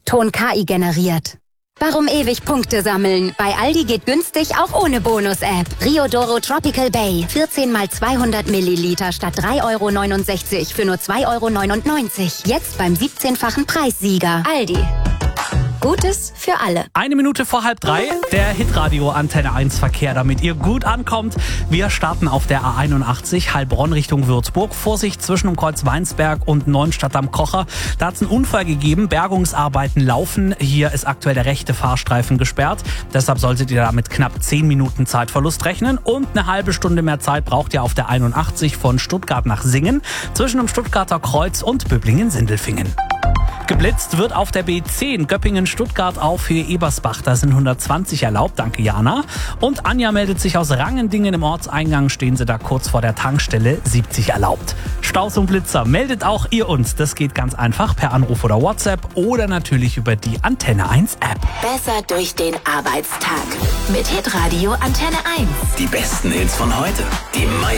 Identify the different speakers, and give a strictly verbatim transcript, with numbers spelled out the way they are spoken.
Speaker 1: Ton K I generiert. Warum ewig Punkte sammeln? Bei Aldi geht günstig auch ohne Bonus-App. Riodoro Tropical Bay. vierzehn mal zweihundert Milliliter statt drei Euro neunundsechzig für nur zwei Euro neunundneunzig. Jetzt beim siebzehnfachen Preissieger. Aldi. Gutes für alle.
Speaker 2: Eine Minute vor halb drei, der Hitradio Antenne eins Verkehr, damit ihr gut ankommt. Wir starten auf der A einundachtzig, Heilbronn Richtung Würzburg. Vorsicht zwischen dem Kreuz Weinsberg und Neuenstadt am Kocher. Da hat es einen Unfall gegeben, Bergungsarbeiten laufen. Hier ist aktuell der rechte Fahrstreifen gesperrt. Deshalb solltet ihr da mit knapp zehn Minuten Zeitverlust rechnen. Und eine halbe Stunde mehr Zeit braucht ihr auf der einundachtzig von Stuttgart nach Singen. Zwischen dem Stuttgarter Kreuz und Böblingen-Sindelfingen. Geblitzt wird auf der B zehn Göppingen-Stuttgart auf für Ebersbach. Da sind hundertzwanzig erlaubt, danke Jana. Und Anja meldet sich aus Rangendingen. Im Ortseingang stehen sie da kurz vor der Tankstelle, siebzig erlaubt. Staus und Blitzer, meldet auch ihr uns. Das geht ganz einfach per Anruf oder WhatsApp oder natürlich über die Antenne eins App.
Speaker 3: Besser durch den Arbeitstag mit Hitradio Antenne eins.
Speaker 4: Die besten Hits von heute, die meisten